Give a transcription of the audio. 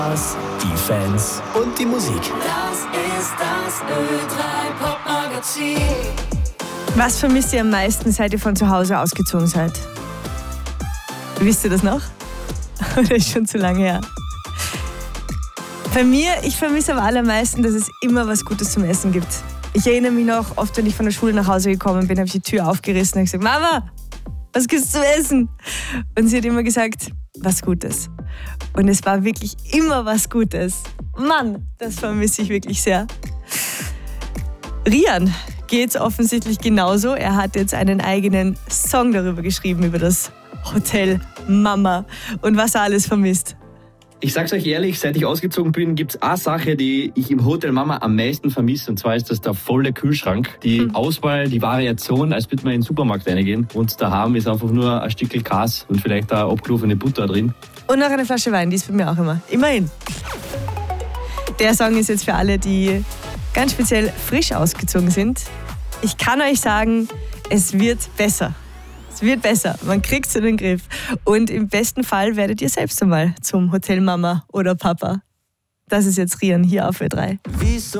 Die Fans und die Musik. Das ist das Ö3 Pop-Magazin. Was vermisst ihr am meisten, seit ihr von zu Hause ausgezogen seid? Wisst ihr das noch? Oder ist schon zu lange her? Bei mir, ich vermisse am allermeisten, dass es immer was Gutes zum Essen gibt. Ich erinnere mich noch, oft wenn ich von der Schule nach Hause gekommen bin, habe ich die Tür aufgerissen und gesagt, Mama, was gibt's zu essen? Und sie hat immer gesagt, was Gutes. Und es war wirklich immer was Gutes. Mann, das vermisse ich wirklich sehr. Rian geht's offensichtlich genauso. Er hat jetzt einen eigenen Song darüber geschrieben, über das Hotel Mama und was er alles vermisst. Ich sag's euch ehrlich, seit ich ausgezogen bin, gibt's eine Sache, die ich im Hotel Mama am meisten vermisse. Und zwar ist das der volle Kühlschrank. Die Auswahl, die Variation, als würde man in den Supermarkt reingehen. Und daheim ist einfach nur ein Stückchen Käse und vielleicht eine abgerufene Butter drin. Und noch eine Flasche Wein, die ist bei mir auch immer. Immerhin. Der Song ist jetzt für alle, die ganz speziell frisch ausgezogen sind. Ich kann euch sagen, es wird besser. Es wird besser. Man kriegt es in den Griff. Und im besten Fall werdet ihr selbst einmal zum Hotel Mama oder Papa. Das ist jetzt Rian hier auf Ö3. Wieso